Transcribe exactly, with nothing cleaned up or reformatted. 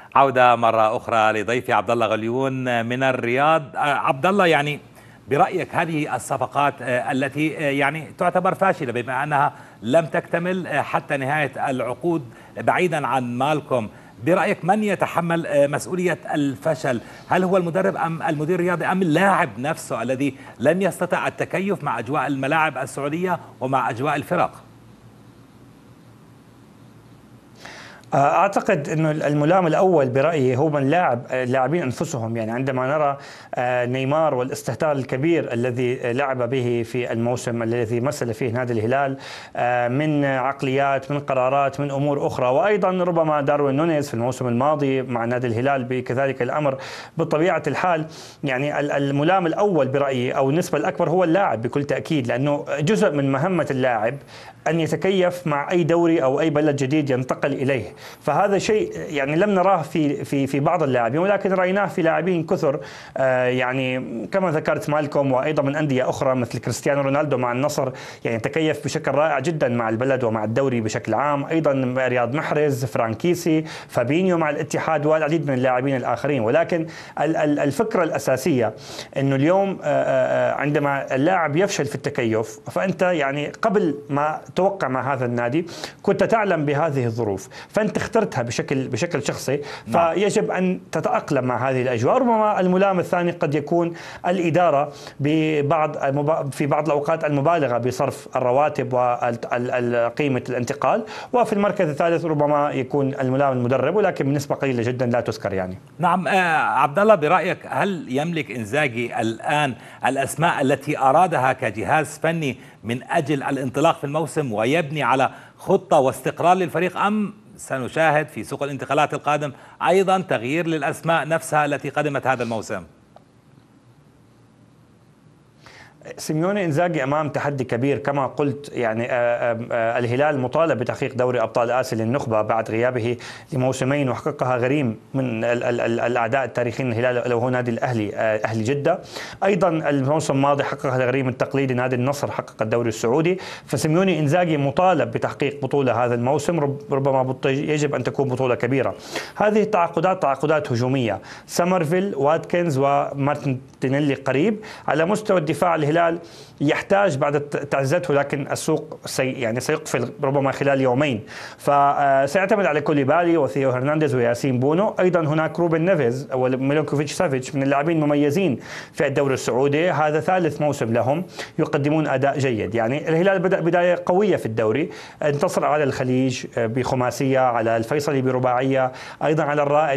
عودة مرة أخرى لضيفي عبد الله غليون من الرياض. عبد الله، يعني برأيك هذه الصفقات التي يعني تعتبر فاشلة بما أنها لم تكتمل حتى نهاية العقود بعيدا عن مالكوم، برأيك من يتحمل مسؤولية الفشل؟ هل هو المدرب أم المدير الرياضي أم اللاعب نفسه الذي لم يستطع التكيف مع أجواء الملاعب السعودية ومع أجواء الفرق؟ أعتقد أنه الملام الأول برأيي هو من لاعب اللاعبين أنفسهم. يعني عندما نرى نيمار والاستهتار الكبير الذي لعب به في الموسم الذي مثل فيه نادي الهلال من عقليات، من قرارات، من أمور أخرى، وأيضا ربما داروين نونيز في الموسم الماضي مع نادي الهلال بكذلك الأمر. بطبيعة الحال يعني الملام الأول برأيي أو النسبة الأكبر هو اللاعب بكل تأكيد، لأنه جزء من مهمة اللاعب أن يتكيف مع أي دوري أو أي بلد جديد ينتقل إليه. فهذا شيء يعني لم نراه في في في بعض اللاعبين، ولكن رأيناه في لاعبين كثر، آه يعني كما ذكرت مالكوم وأيضا من أندية أخرى مثل كريستيانو رونالدو مع النصر، يعني تكيف بشكل رائع جدا مع البلد ومع الدوري بشكل عام. أيضا رياض محرز، فرانكيسي، فابينيو مع الاتحاد والعديد من اللاعبين الآخرين. ولكن الفكرة الأساسية أنه اليوم عندما اللاعب يفشل في التكيف، فأنت يعني قبل ما توقع مع هذا النادي كنت تعلم بهذه الظروف، فأنت اخترتها بشكل بشكل شخصي، فيجب أن تتأقلم مع هذه الأجواء. ربما الملام الثاني قد يكون الإدارة ببعض في بعض الأوقات المبالغة بصرف الرواتب وقيمة الانتقال، وفي المركز الثالث ربما يكون الملام المدرب، ولكن بنسبة قليلة جدا لا تذكر. يعني نعم. آه عبد الله، برأيك هل يملك إنزاغي الآن الأسماء التي أرادها كجهاز فني من أجل الانطلاق في الموسم ويبني على خطة واستقرار للفريق، أم سنشاهد في سوق الانتقالات القادم أيضا تغيير للأسماء نفسها التي قدمت هذا الموسم؟ سيميوني إنزاغي أمام تحدي كبير كما قلت. يعني الهلال مطالب بتحقيق دوري أبطال آسيا للنخبة بعد غيابه لموسمين، وحققها غريم من الأعداء التاريخيين الهلال لو هو نادي الأهلي أهلي جدة. أيضا الموسم الماضي حققها الغريم التقليدي نادي النصر، حقق الدوري السعودي. فسيميوني إنزاغي مطالب بتحقيق بطولة هذا الموسم، ربما يجب أن تكون بطولة كبيرة. هذه التعاقدات تعاقدات هجومية، سمرفيل، واتكنز، ومارتينيلي قريب. على مستوى الدفاع الهلال يحتاج بعد تعزيته، لكن السوق سي يعني سيقفل ربما خلال يومين، فسيعتمد على كوليبالي وثيو هرنانديز وياسين بونو. ايضا هناك روبن نيفيز وميلونكوفيتش سافيتش من اللاعبين المميزين في الدوري السعودي، هذا ثالث موسم لهم يقدمون اداء جيد. يعني الهلال بدا بدايه قويه في الدوري، انتصر على الخليج بخماسيه، على الفيصلي برباعيه، ايضا على الرائد